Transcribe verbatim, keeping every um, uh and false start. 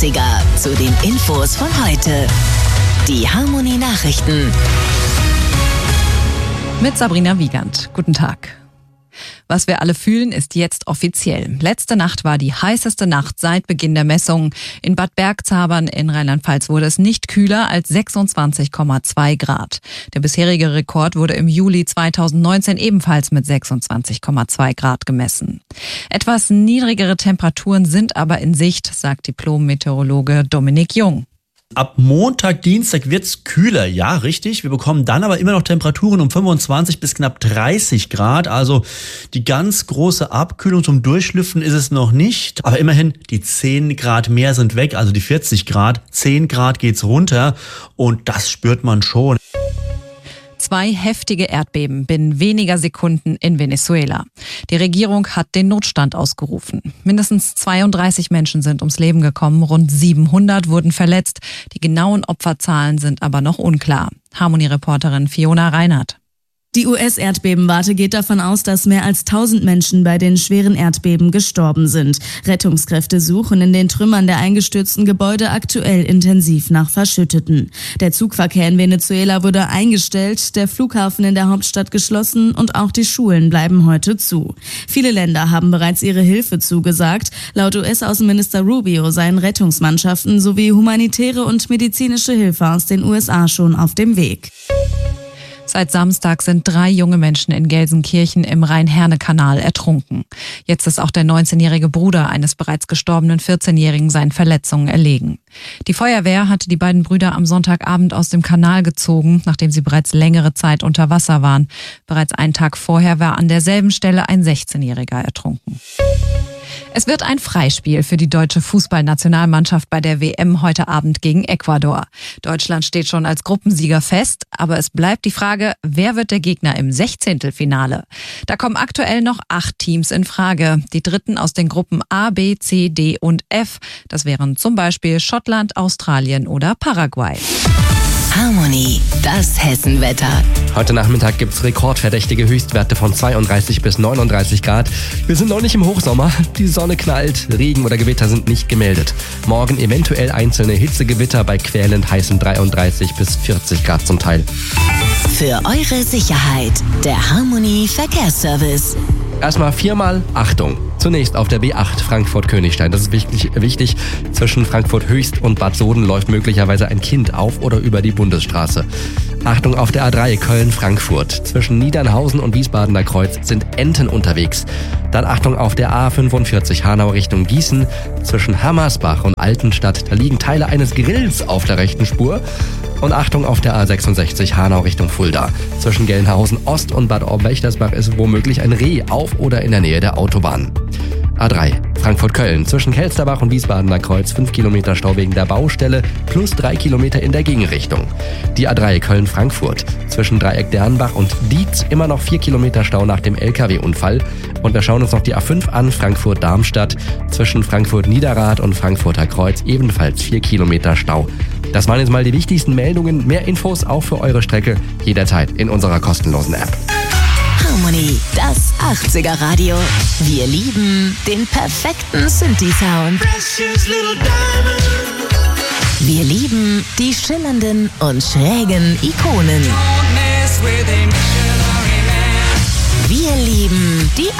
achtziger zu den Infos von heute. Die Harmony Nachrichten. Mit Sabrina Wiegand. Guten Tag. Was wir alle fühlen, ist jetzt offiziell. Letzte Nacht war die heißeste Nacht seit Beginn der Messungen. In Bad Bergzabern in Rheinland-Pfalz wurde es nicht kühler als sechsundzwanzig Komma zwei Grad. Der bisherige Rekord wurde im Juli zweitausendneunzehn ebenfalls mit sechsundzwanzig Komma zwei Grad gemessen. Etwas niedrigere Temperaturen sind aber in Sicht, sagt Diplom-Meteorologe Dominik Jung. Ab Montag, Dienstag wird's kühler, ja, richtig. Wir bekommen dann aber immer noch Temperaturen um fünfundzwanzig bis knapp dreißig Grad. Also die ganz große Abkühlung zum Durchschlüpfen ist es noch nicht. Aber immerhin, die zehn Grad mehr sind weg, also die vierzig Grad. zehn Grad geht's runter und das spürt man schon. Zwei heftige Erdbeben binnen weniger Sekunden in Venezuela. Die Regierung hat den Notstand ausgerufen. Mindestens zweiunddreißig Menschen sind ums Leben gekommen, rund siebenhundert wurden verletzt. Die genauen Opferzahlen sind aber noch unklar. Harmony-Reporterin Fiona Reinhardt. Die U S-Erdbebenwarte geht davon aus, dass mehr als tausend Menschen bei den schweren Erdbeben gestorben sind. Rettungskräfte suchen in den Trümmern der eingestürzten Gebäude aktuell intensiv nach Verschütteten. Der Zugverkehr in Venezuela wurde eingestellt, der Flughafen in der Hauptstadt geschlossen und auch die Schulen bleiben heute zu. Viele Länder haben bereits ihre Hilfe zugesagt. Laut U S-Außenminister Rubio seien Rettungsmannschaften sowie humanitäre und medizinische Hilfe aus den U S A schon auf dem Weg. Seit Samstag sind drei junge Menschen in Gelsenkirchen im Rhein-Herne-Kanal ertrunken. Jetzt ist auch der neunzehnjährige Bruder eines bereits gestorbenen vierzehnjährigen seinen Verletzungen erlegen. Die Feuerwehr hatte die beiden Brüder am Sonntagabend aus dem Kanal gezogen, nachdem sie bereits längere Zeit unter Wasser waren. Bereits einen Tag vorher war an derselben Stelle ein sechzehnjähriger ertrunken. Es wird ein Freispiel für die deutsche Fußballnationalmannschaft bei der W M heute Abend gegen Ecuador. Deutschland steht schon als Gruppensieger fest, aber es bleibt die Frage, wer wird der Gegner im Sechzehntelfinale? Da kommen aktuell noch acht Teams in Frage. Die dritten aus den Gruppen A, B, C, D und F. Das wären zum Beispiel Schottland, Australien oder Paraguay. Harmony, das Hessenwetter. Heute Nachmittag gibt's rekordverdächtige Höchstwerte von zweiunddreißig bis neununddreißig Grad. Wir sind noch nicht im Hochsommer. Die Sonne knallt, Regen oder Gewitter sind nicht gemeldet. Morgen eventuell einzelne Hitzegewitter bei quälend heißen dreiunddreißig bis vierzig Grad zum Teil. Für eure Sicherheit, der Harmony Verkehrsservice. Erstmal viermal Achtung. Zunächst auf der B acht Frankfurt-Königstein. Das ist wichtig, wichtig. Zwischen Frankfurt Höchst und Bad Soden läuft möglicherweise ein Kind auf oder über die Bundesstraße. Achtung auf der A drei Köln-Frankfurt. Zwischen Niedernhausen und Wiesbadener Kreuz sind Enten unterwegs. Dann Achtung auf der A fünfundvierzig Hanau Richtung Gießen. Zwischen Hammersbach und Altenstadt, da liegen Teile eines Grills auf der rechten Spur. Und Achtung auf der A sechsundsechzig Hanau Richtung Fulda. Zwischen Gelnhausen Ost und Bad Orb-Wächtersbach ist womöglich ein Reh auf oder in der Nähe der Autobahn. A drei Frankfurt-Köln. Zwischen Kelsterbach und Wiesbadener Kreuz fünf Kilometer Stau wegen der Baustelle plus drei Kilometer in der Gegenrichtung. Die A drei Köln-Frankfurt. Zwischen Dreieck Dernbach und Dietz immer noch vier Kilometer Stau nach dem L K W-Unfall. Und wir schauen uns noch die A fünf an, Frankfurt-Darmstadt. Zwischen Frankfurt-Niederrad und Frankfurter Kreuz ebenfalls vier Kilometer Stau. Das waren jetzt mal die wichtigsten Meldungen. Mehr Infos auch für eure Strecke jederzeit in unserer kostenlosen App. Harmony, das achtziger Radio. Wir lieben den perfekten Synthi-Sound. Wir lieben die schillernden und schrägen Ikonen. Wir lieben die